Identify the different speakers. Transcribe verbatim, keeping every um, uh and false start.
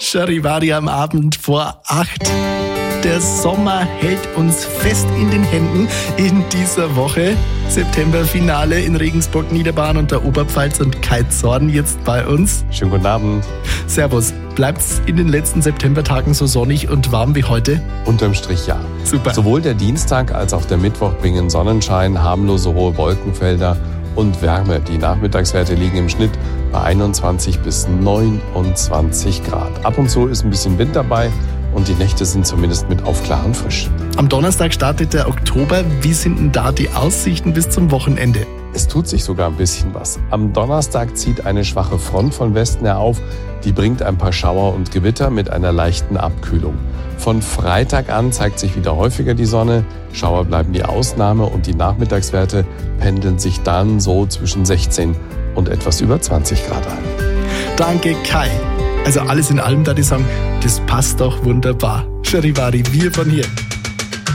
Speaker 1: Charivari am Abend vor acht. Der Sommer hält uns fest in den Händen in dieser Woche. Septemberfinale in Regensburg, Niederbayern und der Oberpfalz und Kai Zorn jetzt bei uns.
Speaker 2: Schönen guten Abend.
Speaker 1: Servus. Bleibt's in den letzten Septembertagen so sonnig und warm wie heute?
Speaker 2: Unterm Strich ja.
Speaker 1: Super.
Speaker 2: Sowohl der Dienstag als auch der Mittwoch bringen Sonnenschein, harmlose hohe Wolkenfelder und Wärme. Die Nachmittagswerte liegen im Schnitt bei einundzwanzig bis neunundzwanzig Grad. Ab und zu ist ein bisschen Wind dabei und die Nächte sind zumindest mit Aufklaren frisch.
Speaker 1: Am Donnerstag startet der Oktober. Wie sind denn da die Aussichten bis zum Wochenende?
Speaker 2: Es tut sich sogar ein bisschen was. Am Donnerstag zieht eine schwache Front von Westen her auf. Die bringt ein paar Schauer und Gewitter mit einer leichten Abkühlung. Von Freitag an zeigt sich wieder häufiger die Sonne. Schauer bleiben die Ausnahme und die Nachmittagswerte pendeln sich dann so zwischen sechzehn und etwas über zwanzig Grad ein.
Speaker 1: Danke, Kai. Also alles in allem, da die sagen, das passt doch wunderbar. Charivari, wir von hier.